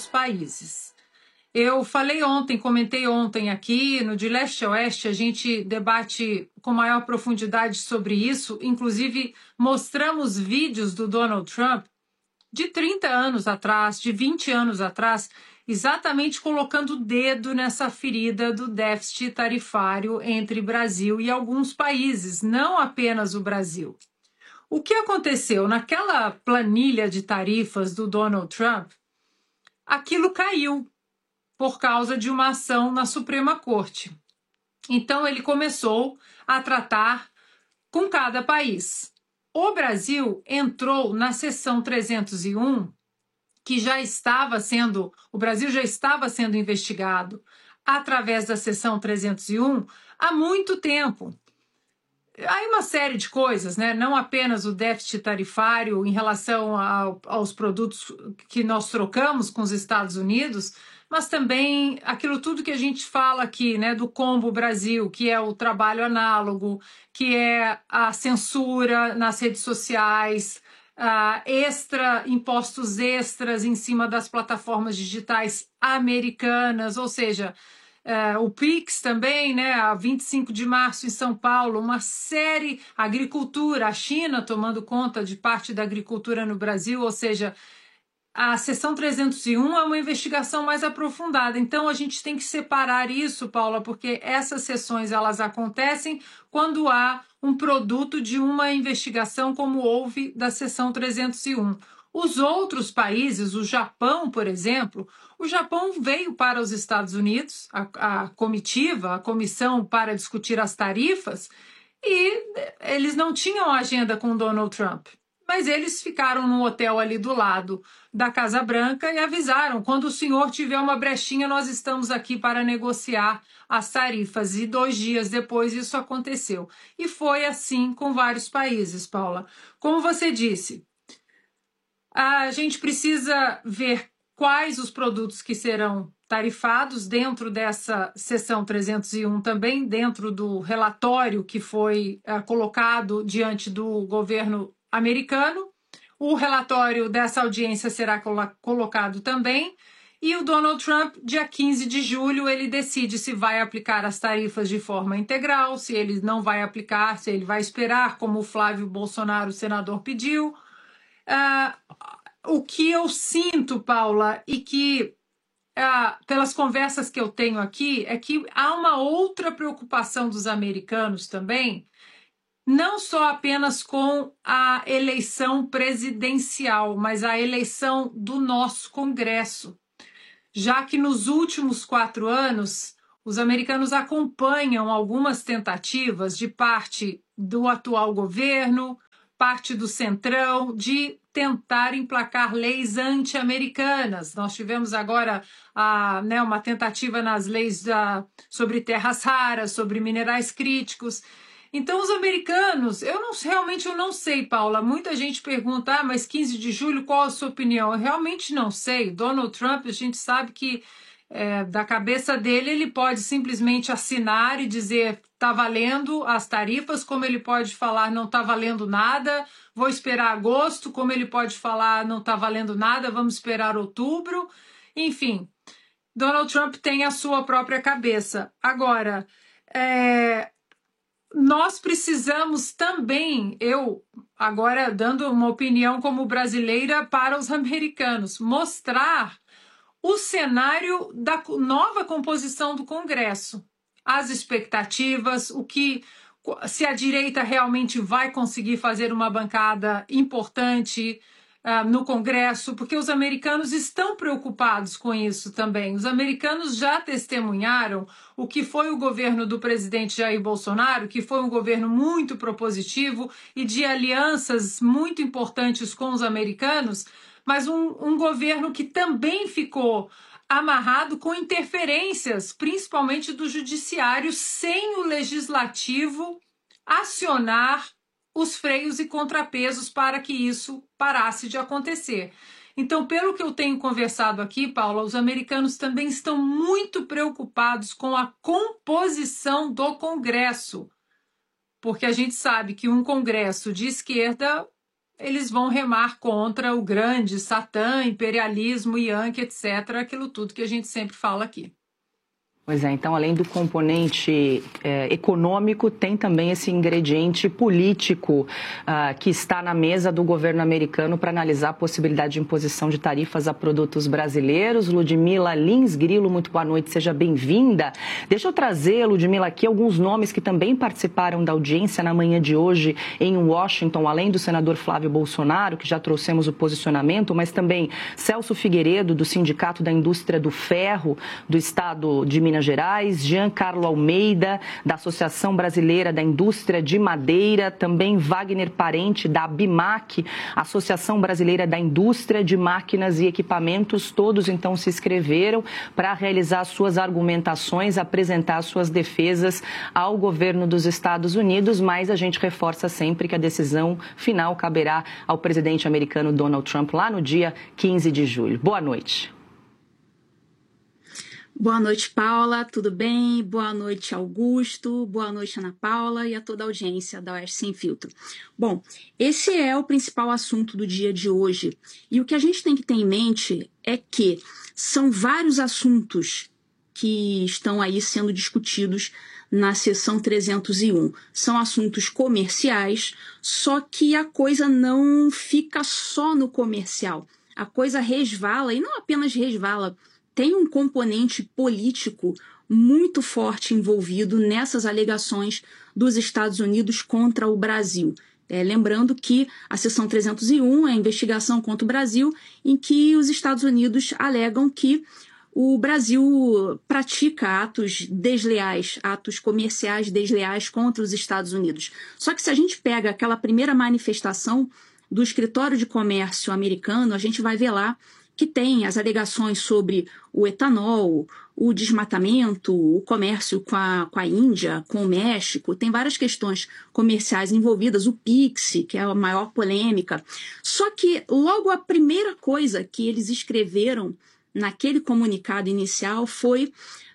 países. Eu falei ontem, comentei ontem aqui, no De Leste a Oeste, a gente debate com maior profundidade sobre isso, inclusive mostramos vídeos do Donald Trump de 30 anos atrás, de 20 anos atrás, exatamente colocando o dedo nessa ferida do déficit tarifário entre Brasil e alguns países, não apenas o Brasil. O que aconteceu? Naquela planilha de tarifas do Donald Trump, aquilo caiu por causa de uma ação na Suprema Corte. Então, ele começou a tratar com cada país. O Brasil entrou na seção 301, que já estava sendo, o Brasil já estava sendo investigado através da seção 301 há muito tempo. Há uma série de coisas, né? Não apenas o déficit tarifário em relação aos produtos que nós trocamos com os Estados Unidos, mas também aquilo tudo que a gente fala aqui, né, do Combo Brasil, que é o trabalho análogo, que é a censura nas redes sociais, impostos extras em cima das plataformas digitais americanas, ou seja, o PIX também, né, a 25 de março em São Paulo, uma série, agricultura, a China tomando conta de parte da agricultura no Brasil, ou seja, a seção 301 é uma investigação mais aprofundada. Então, a gente tem que separar isso, Paula, porque essas sessões elas acontecem quando há um produto de uma investigação como houve da seção 301. Os outros países, o Japão, por exemplo, o Japão veio para os Estados Unidos, a comitiva, a comissão para discutir as tarifas, e eles não tinham agenda com Donald Trump. Mas eles ficaram num hotel ali do lado da Casa Branca e avisaram, quando o senhor tiver uma brechinha, nós estamos aqui para negociar as tarifas. E 2 dias depois isso aconteceu. E foi assim com vários países, Paula. Como você disse, a gente precisa ver quais os produtos que serão tarifados dentro dessa seção 301 também, dentro do relatório que foi colocado diante do governo americano. O relatório dessa audiência será colocado também, e o Donald Trump, dia 15 de julho, ele decide se vai aplicar as tarifas de forma integral, se ele não vai aplicar, se ele vai esperar, como o Flávio Bolsonaro, o senador, pediu. O que eu sinto, Paula, e que pelas conversas que eu tenho aqui, é que há uma outra preocupação dos americanos também, não só apenas com a eleição presidencial, mas a eleição do nosso Congresso, já que nos últimos 4 anos os americanos acompanham algumas tentativas de parte do atual governo, parte do Centrão, de tentar emplacar leis anti-americanas. Nós tivemos agora uma tentativa nas leis sobre terras raras, sobre minerais críticos. Então, os americanos, realmente eu não sei, Paula. Muita gente pergunta, mas 15 de julho, qual a sua opinião? Eu realmente não sei. Donald Trump, a gente sabe que da cabeça dele, ele pode simplesmente assinar e dizer está valendo as tarifas, como ele pode falar não está valendo nada, vou esperar agosto, como ele pode falar não está valendo nada, vamos esperar outubro. Enfim, Donald Trump tem a sua própria cabeça. Agora, nós precisamos também, eu agora dando uma opinião como brasileira para os americanos, mostrar o cenário da nova composição do Congresso, as expectativas, se a direita realmente vai conseguir fazer uma bancada importante no Congresso, porque os americanos estão preocupados com isso também. Os americanos já testemunharam o que foi o governo do presidente Jair Bolsonaro, que foi um governo muito propositivo e de alianças muito importantes com os americanos, mas um governo que também ficou amarrado com interferências, principalmente do judiciário, sem o legislativo acionar os freios e contrapesos para que isso parasse de acontecer. Então, pelo que eu tenho conversado aqui, Paula, os americanos também estão muito preocupados com a composição do Congresso, porque a gente sabe que um Congresso de esquerda eles vão remar contra o grande Satã, imperialismo, Yankee, etc., aquilo tudo que a gente sempre fala aqui. Pois é, então além do componente econômico, tem também esse ingrediente político que está na mesa do governo americano para analisar a possibilidade de imposição de tarifas a produtos brasileiros. Ludmila Lins Grilo, muito boa noite, seja bem-vinda. Deixa eu trazer, Ludmila, aqui alguns nomes que também participaram da audiência na manhã de hoje em Washington, além do senador Flávio Bolsonaro, que já trouxemos o posicionamento, mas também Celso Figueiredo, do Sindicato da Indústria do Ferro, do estado de Minas Gerais, Giancarlo Almeida, da Associação Brasileira da Indústria de Madeira, também Wagner Parente, da ABIMAQ, Associação Brasileira da Indústria de Máquinas e Equipamentos. Todos, então, se inscreveram para realizar suas argumentações, apresentar suas defesas ao governo dos Estados Unidos, mas a gente reforça sempre que a decisão final caberá ao presidente americano Donald Trump lá no dia 15 de julho. Boa noite. Boa noite, Paula, tudo bem? Boa noite, Augusto, boa noite, Ana Paula e a toda a audiência da Oeste Sem Filtro. Bom, esse é o principal assunto do dia de hoje e o que a gente tem que ter em mente é que são vários assuntos que estão aí sendo discutidos na seção 301. São assuntos comerciais, só que a coisa não fica só no comercial. A coisa resvala, e não apenas resvala, tem um componente político muito forte envolvido nessas alegações dos Estados Unidos contra o Brasil. Lembrando que a seção 301 é a investigação contra o Brasil, em que os Estados Unidos alegam que o Brasil pratica atos desleais, atos comerciais desleais contra os Estados Unidos. Só que se a gente pega aquela primeira manifestação do Escritório de Comércio americano, a gente vai ver lá que tem as alegações sobre o etanol, o desmatamento, o comércio com a Índia, com o México, tem várias questões comerciais envolvidas, o PIX, que é a maior polêmica. Só que logo a primeira coisa que eles escreveram naquele comunicado inicial foi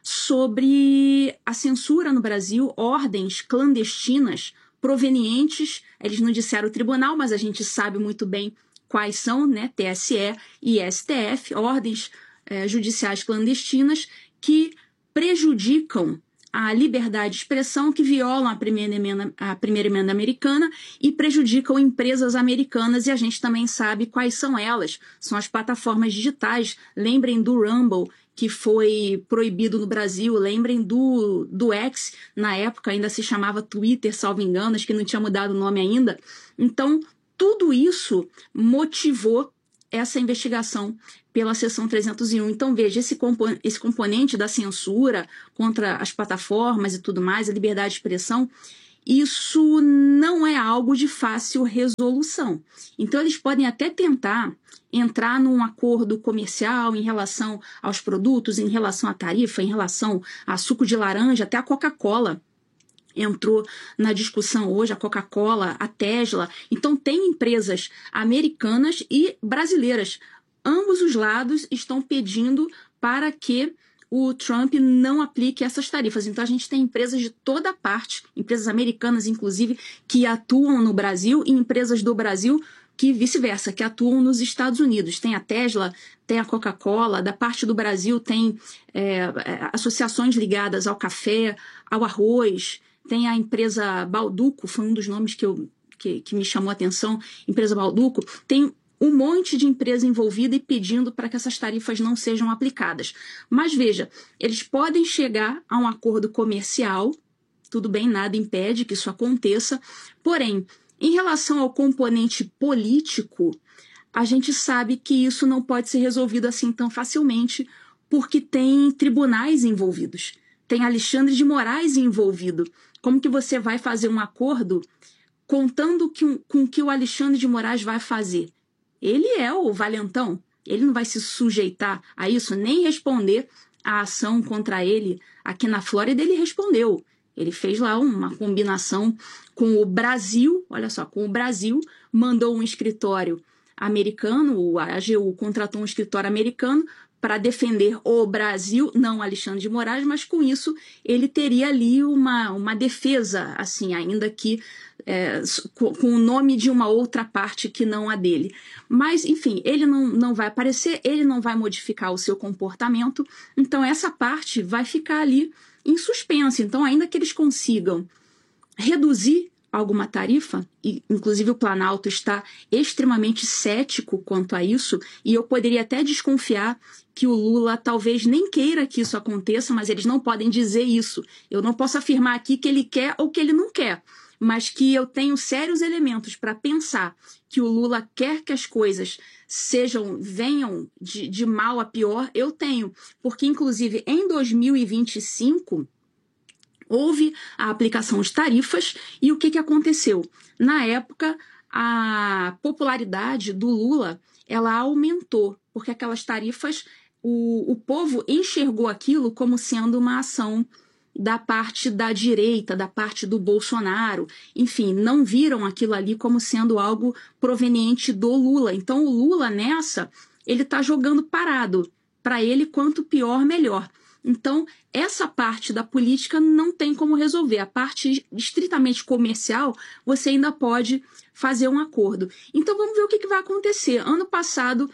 sobre a censura no Brasil, ordens clandestinas provenientes, eles não disseram o tribunal, mas a gente sabe muito bem quais são, né, TSE e STF, ordens judiciais clandestinas que prejudicam a liberdade de expressão, que violam a primeira emenda americana e prejudicam empresas americanas, e a gente também sabe quais são elas. São as plataformas digitais. Lembrem do Rumble, que foi proibido no Brasil. Lembrem do X, na época ainda se chamava Twitter, salvo engano, acho que não tinha mudado o nome ainda. Então, tudo isso motivou essa investigação pela seção 301. Então, veja, esse componente da censura contra as plataformas e tudo mais, a liberdade de expressão, isso não é algo de fácil resolução. Então, eles podem até tentar entrar num acordo comercial em relação aos produtos, em relação à tarifa, em relação a suco de laranja, até a Coca-Cola entrou na discussão hoje, a Coca-Cola, a Tesla. Então, tem empresas americanas e brasileiras. Ambos os lados estão pedindo para que o Trump não aplique essas tarifas. Então, a gente tem empresas de toda parte, empresas americanas, inclusive, que atuam no Brasil, e empresas do Brasil que vice-versa, que atuam nos Estados Unidos. Tem a Tesla, tem a Coca-Cola, da parte do Brasil tem associações ligadas ao café, ao arroz. Tem a empresa Balduco, foi um dos nomes que me chamou a atenção, empresa Balduco. Tem um monte de empresa envolvida e pedindo para que essas tarifas não sejam aplicadas. Mas veja, eles podem chegar a um acordo comercial, tudo bem, nada impede que isso aconteça, porém, em relação ao componente político, a gente sabe que isso não pode ser resolvido assim tão facilmente, porque tem tribunais envolvidos, tem Alexandre de Moraes envolvido. Como que você vai fazer um acordo contando com o que o Alexandre de Moraes vai fazer? Ele é o valentão, ele não vai se sujeitar a isso, nem responder a ação contra ele. Aqui na Flórida ele respondeu. Ele fez lá uma combinação com o Brasil, olha só, com o Brasil, mandou um escritório americano, a AGU contratou um escritório americano para defender o Brasil, não Alexandre de Moraes, mas com isso ele teria ali uma defesa, assim, ainda que com o nome de uma outra parte que não a dele. Mas, enfim, ele não vai aparecer, ele não vai modificar o seu comportamento, então essa parte vai ficar ali em suspenso. Então, ainda que eles consigam reduzir alguma tarifa, e inclusive o Planalto está extremamente cético quanto a isso, e eu poderia até desconfiar que o Lula talvez nem queira que isso aconteça, mas eles não podem dizer isso. Eu não posso afirmar aqui que ele quer ou que ele não quer, mas que eu tenho sérios elementos para pensar que o Lula quer que as coisas venham de mal a pior, eu tenho. Porque, inclusive, em 2025, houve a aplicação de tarifas e o que aconteceu? Na época, a popularidade do Lula ela aumentou, porque aquelas tarifas, o povo enxergou aquilo como sendo uma ação da parte da direita, da parte do Bolsonaro, enfim, não viram aquilo ali como sendo algo proveniente do Lula. Então, o Lula nessa, ele está jogando parado. Para ele, quanto pior, melhor. Então, essa parte da política não tem como resolver. A parte estritamente comercial, você ainda pode fazer um acordo. Então, vamos ver o que vai acontecer. Ano passado,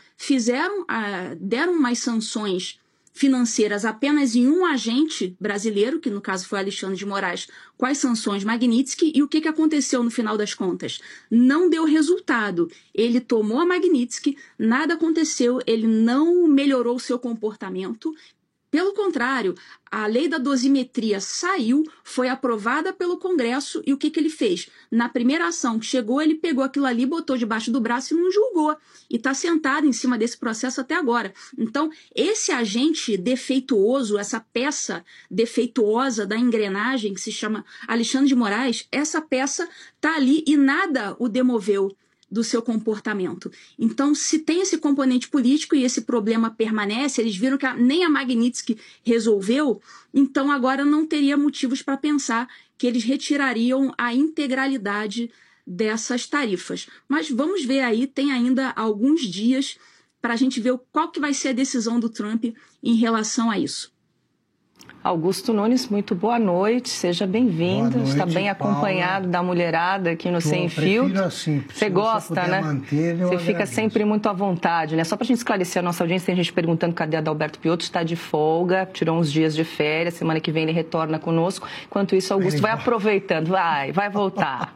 deram umas sanções financeiras apenas em um agente brasileiro, que no caso foi Alexandre de Moraes, com as sanções Magnitsky, e o que aconteceu no final das contas? Não deu resultado. Ele tomou a Magnitsky, nada aconteceu, ele não melhorou o seu comportamento. Pelo contrário, a lei da dosimetria saiu, foi aprovada pelo Congresso e o que ele fez? Na primeira ação que chegou, ele pegou aquilo ali, botou debaixo do braço e não julgou. E está sentado em cima desse processo até agora. Então, esse agente defeituoso, essa peça defeituosa da engrenagem que se chama Alexandre de Moraes, essa peça está ali e nada o demoveu do seu comportamento. Então, se tem esse componente político e esse problema permanece, eles viram que nem a Magnitsky resolveu, então agora não teria motivos para pensar que eles retirariam a integralidade dessas tarifas. Mas vamos ver aí, tem ainda alguns dias para a gente ver qual que vai ser a decisão do Trump em relação a isso. Augusto Nunes, muito boa noite, seja bem-vindo. Está bem acompanhado da mulherada aqui no Sem Filtro. Assim, você gosta, né? Você fica sempre muito à vontade, né? Só para a gente esclarecer a nossa audiência, tem gente perguntando cadê Adalberto Piotto, está de folga, tirou uns dias de férias, semana que vem ele retorna conosco. Enquanto isso, Augusto vai aproveitando, vai voltar.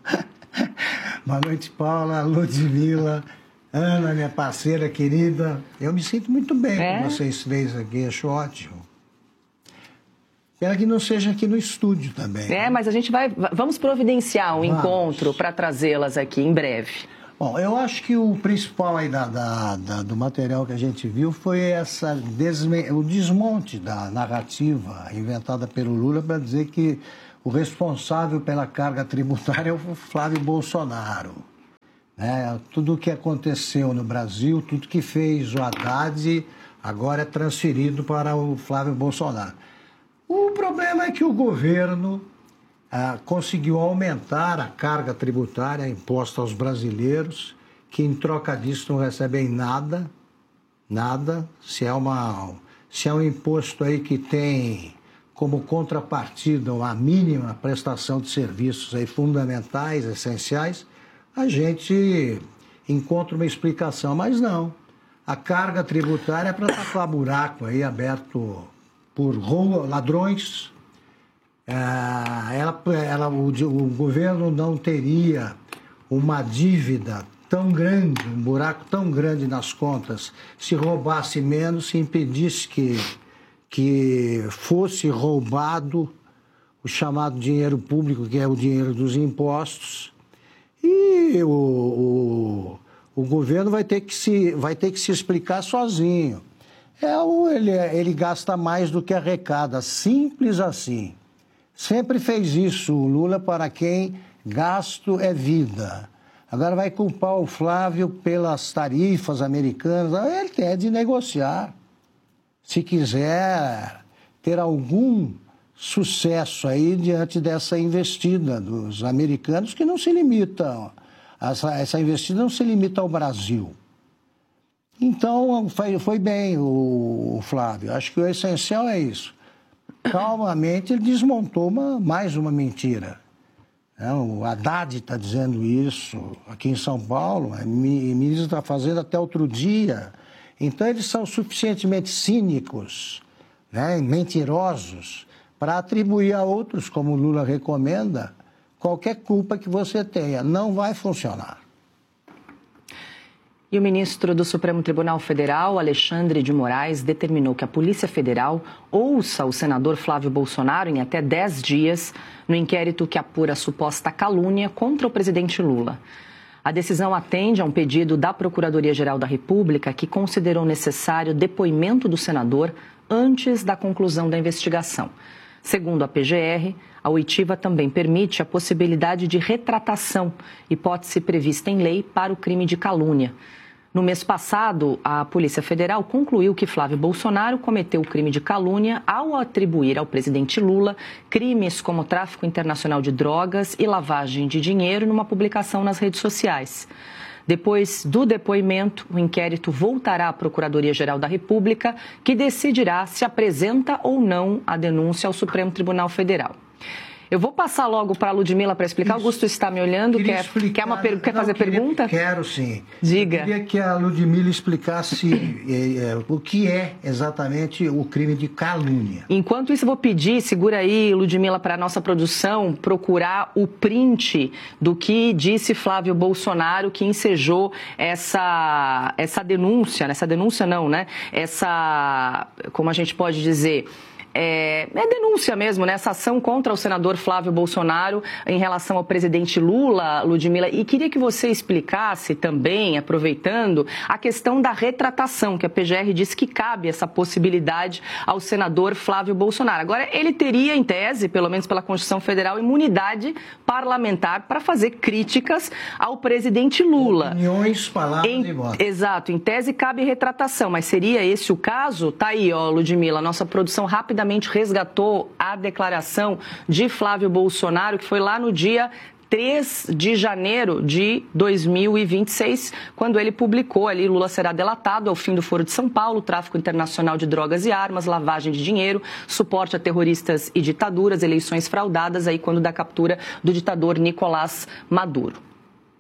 Boa noite, Paula, Ludmila, Ana, minha parceira querida. Eu me sinto muito bem com vocês três aqui, acho ótimo. Espero que não seja aqui no estúdio também. Mas a gente vamos providenciar um encontro para trazê-las aqui em breve. Bom, eu acho que o principal aí do material que a gente viu foi o desmonte da narrativa inventada pelo Lula para dizer que o responsável pela carga tributária é o Flávio Bolsonaro. Tudo o que aconteceu no Brasil, tudo que fez o Haddad, agora é transferido para o Flávio Bolsonaro. O problema é que o governo conseguiu aumentar a carga tributária imposta aos brasileiros, que em troca disso não recebem nada. Se é um imposto aí que tem como contrapartida a mínima prestação de serviços aí fundamentais, essenciais, a gente encontra uma explicação, mas não. A carga tributária é para tapar buraco aí aberto por ladrões. O governo não teria uma dívida tão grande, um buraco tão grande nas contas, se roubasse menos, se impedisse que fosse roubado o chamado dinheiro público, que é o dinheiro dos impostos. E o governo vai ter que se explicar sozinho. Ele gasta mais do que arrecada, simples assim. Sempre fez isso o Lula, para quem gasto é vida. Agora vai culpar o Flávio pelas tarifas americanas. Ele tem de negociar. Se quiser ter algum sucesso aí diante dessa investida dos americanos, que não se limitam essa investida não se limita ao Brasil. Então, foi bem o Flávio. Acho que o essencial é isso. Calmamente, ele desmontou mais uma mentira. O Haddad está dizendo isso aqui em São Paulo, o ministro está fazendo até outro dia. Então, eles são suficientemente cínicos, né, mentirosos, para atribuir a outros, como o Lula recomenda, qualquer culpa que você tenha. Não vai funcionar. E o ministro do Supremo Tribunal Federal, Alexandre de Moraes, determinou que a Polícia Federal ouça o senador Flávio Bolsonaro em até 10 dias no inquérito que apura a suposta calúnia contra o presidente Lula. A decisão atende a um pedido da Procuradoria-Geral da República, que considerou necessário depoimento do senador antes da conclusão da investigação. Segundo a PGR, a oitiva também permite a possibilidade de retratação, hipótese prevista em lei para o crime de calúnia. No mês passado, a Polícia Federal concluiu que Flávio Bolsonaro cometeu o crime de calúnia ao atribuir ao presidente Lula crimes como tráfico internacional de drogas e lavagem de dinheiro numa publicação nas redes sociais. Depois do depoimento, o inquérito voltará à Procuradoria-Geral da República, que decidirá se apresenta ou não a denúncia ao Supremo Tribunal Federal. Eu vou passar logo para a Ludmila para explicar. Augusto está me olhando, quer fazer pergunta? Quero sim. Diga. Eu queria que a Ludmila explicasse o que é exatamente o crime de calúnia. Enquanto isso, eu vou pedir, segura aí, Ludmila, para a nossa produção, procurar o print do que disse Flávio Bolsonaro, que ensejou essa denúncia, como a gente pode dizer... É denúncia mesmo, né? Essa ação contra o senador Flávio Bolsonaro em relação ao presidente Lula, Ludmila. E queria que você explicasse também, aproveitando, a questão da retratação, que a PGR disse que cabe essa possibilidade ao senador Flávio Bolsonaro. Agora, ele teria, em tese, pelo menos pela Constituição Federal, imunidade parlamentar para fazer críticas ao presidente Lula. Opiniões, palavras e votos. Exato. Em tese, cabe retratação, mas seria esse o caso? Tá aí, ó, Ludmila, nossa produção rapidamente resgatou a declaração de Flávio Bolsonaro, que foi lá no dia 3 de janeiro de 2026, quando ele publicou ali: Lula será delatado ao fim do Foro de São Paulo, tráfico internacional de drogas e armas, lavagem de dinheiro, suporte a terroristas e ditaduras, eleições fraudadas, aí quando da captura do ditador Nicolás Maduro.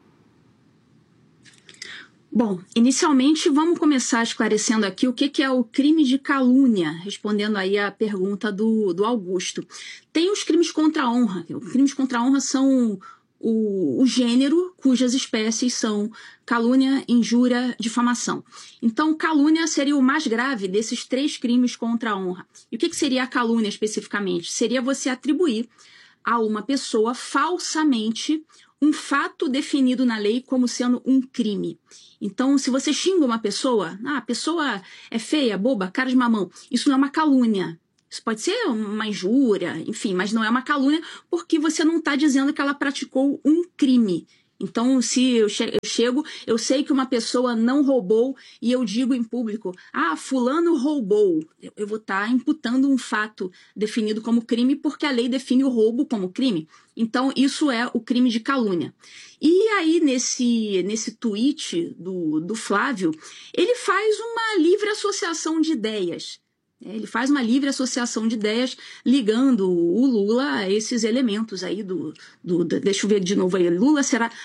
Bom, inicialmente vamos começar esclarecendo aqui o que é o crime de calúnia, respondendo aí a pergunta do Augusto. Tem os crimes contra a honra. Os crimes contra a honra são o gênero cujas espécies são calúnia, injúria, difamação. Então, calúnia seria o mais grave desses 3 crimes contra a honra. E o que seria a calúnia especificamente? Seria você atribuir a uma pessoa falsamente um fato definido na lei como sendo um crime. Então, se você xinga uma pessoa, a pessoa é feia, boba, cara de mamão, isso não é uma calúnia. Isso pode ser uma injúria, enfim, mas não é uma calúnia porque você não está dizendo que ela praticou um crime. Então, se eu chego, eu sei que uma pessoa não roubou e eu digo em público, fulano roubou. Eu vou estar imputando um fato definido como crime porque a lei define o roubo como crime. Então, isso é o crime de calúnia. E aí, nesse tweet do Flávio, ele faz uma livre associação de ideias. Ele faz uma livre associação de ideias ligando o Lula a esses elementos aí deixa eu ver de novo aí, Lula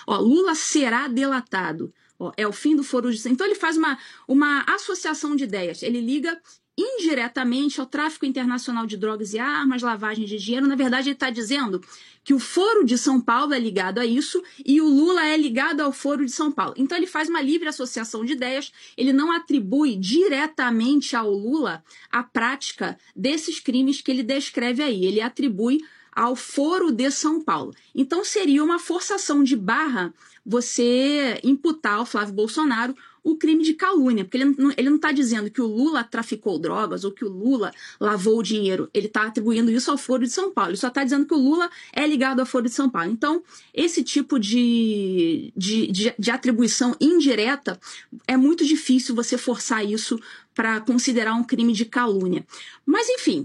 será delatado. É o fim do Foro de... Então ele faz uma associação de ideias. Ele liga indiretamente ao tráfico internacional de drogas e armas, lavagem de dinheiro. Na verdade, ele está dizendo que o Foro de São Paulo é ligado a isso e o Lula é ligado ao Foro de São Paulo. Então, ele faz uma livre associação de ideias, ele não atribui diretamente ao Lula a prática desses crimes que ele descreve aí, ele atribui ao Foro de São Paulo. Então, seria uma forçação de barra você imputar ao Flávio Bolsonaro o crime de calúnia, porque ele não está dizendo que o Lula traficou drogas ou que o Lula lavou dinheiro, ele está atribuindo isso ao Foro de São Paulo, ele só está dizendo que o Lula é ligado ao Foro de São Paulo. Então, esse tipo de atribuição indireta, é muito difícil você forçar isso para considerar um crime de calúnia. Mas, enfim,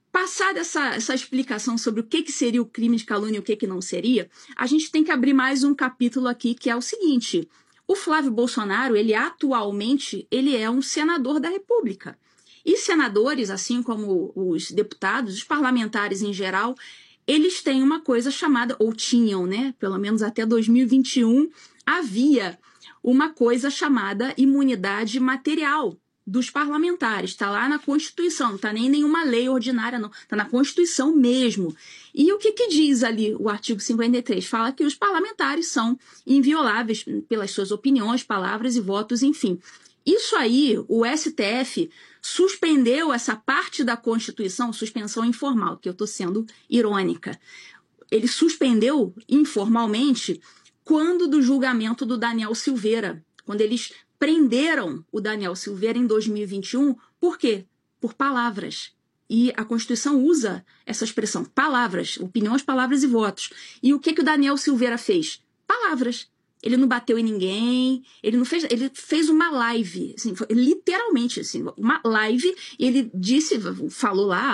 Passada essa explicação sobre o que seria o crime de calúnia e o que não seria, a gente tem que abrir mais um capítulo aqui, que é o seguinte: o Flávio Bolsonaro, ele atualmente, ele é um senador da República. E senadores, assim como os deputados, os parlamentares em geral, eles têm uma coisa chamada, ou tinham, né? Pelo menos até 2021, havia uma coisa chamada imunidade material dos parlamentares. Está lá na Constituição, não está nem em nenhuma lei ordinária, não. Está na Constituição mesmo. E o que diz ali o artigo 53? Fala que os parlamentares são invioláveis pelas suas opiniões, palavras e votos, enfim. Isso aí, o STF suspendeu essa parte da Constituição, suspensão informal, que eu estou sendo irônica. Ele suspendeu informalmente quando do julgamento do Daniel Silveira, quando eles prenderam o Daniel Silveira em 2021. Por quê? Por palavras. E a Constituição usa essa expressão, palavras, opiniões, palavras e votos. E o que o Daniel Silveira fez? Palavras. Ele não bateu em ninguém, ele fez uma live, assim, literalmente, assim, uma live, e ele disse, falou lá,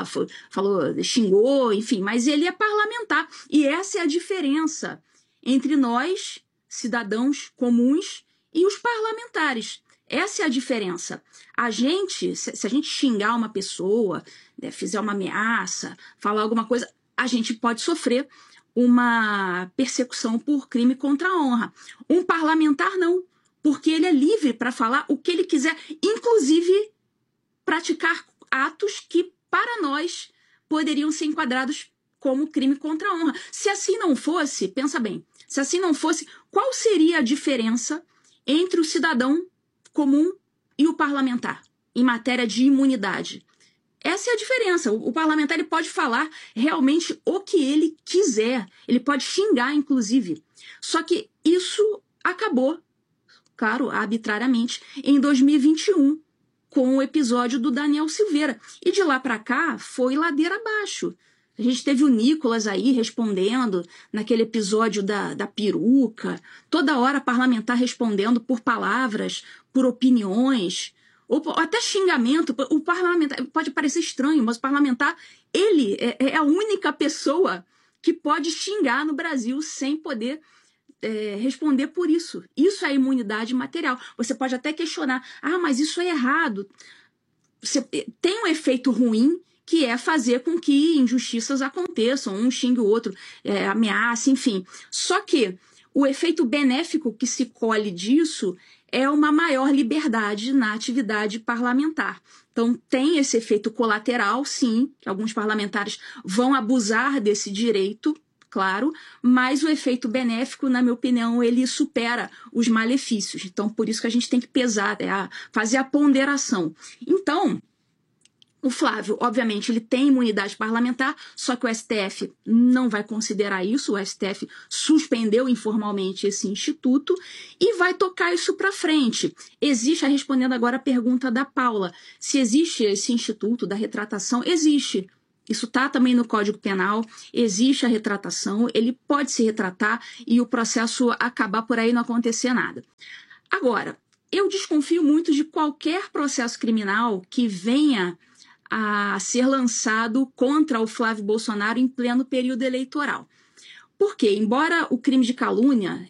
xingou, enfim, mas ele é parlamentar. E essa é a diferença entre nós, cidadãos comuns, e os parlamentares. Essa é a diferença. A gente, se a gente xingar uma pessoa, né, fizer uma ameaça, falar alguma coisa, a gente pode sofrer uma persecução por crime contra a honra. Um parlamentar não, porque ele é livre para falar o que ele quiser, inclusive praticar atos que, para nós, poderiam ser enquadrados como crime contra a honra. Se assim não fosse, pensa bem, se assim não fosse, qual seria a diferença entre o cidadão comum e o parlamentar em matéria de imunidade? Essa é a diferença. O parlamentar, ele pode falar realmente o que ele quiser. Ele pode xingar, inclusive. Só que isso acabou, claro, arbitrariamente, em 2021, com o episódio do Daniel Silveira. E de lá para cá, foi ladeira abaixo. A gente teve o Nicolas aí respondendo naquele episódio da peruca. Toda hora parlamentar respondendo por palavras, por opiniões, ou até xingamento. O parlamentar, pode parecer estranho, mas o parlamentar, ele é a única pessoa que pode xingar no Brasil sem poder responder por isso. Isso é imunidade material. Você pode até questionar, mas isso é errado. Tem um efeito ruim, que é fazer com que injustiças aconteçam, um xingue o outro, ameaça, enfim. Só que o efeito benéfico que se colhe disso é uma maior liberdade na atividade parlamentar. Então, tem esse efeito colateral, sim, que alguns parlamentares vão abusar desse direito, claro, mas o efeito benéfico, na minha opinião, ele supera os malefícios. Então, por isso que a gente tem que pesar, fazer a ponderação. Então, o Flávio, obviamente, ele tem imunidade parlamentar, só que o STF não vai considerar isso, o STF suspendeu informalmente esse instituto e vai tocar isso para frente. Existe, respondendo agora a pergunta da Paula, se existe esse instituto da retratação, existe. Isso está também no Código Penal, existe a retratação, ele pode se retratar e o processo acabar por aí, não acontecer nada. Agora, eu desconfio muito de qualquer processo criminal que venha a ser lançado contra o Flávio Bolsonaro em pleno período eleitoral. Porque, embora o crime de calúnia